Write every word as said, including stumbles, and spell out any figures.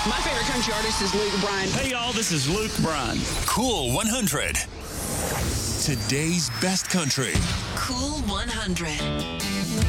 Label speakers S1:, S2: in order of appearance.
S1: My favorite country artist is Luke Bryan.
S2: Hey, y'all, this is Luke Bryan.
S3: Cool one hundred. Today's best country.
S4: Cool one hundred.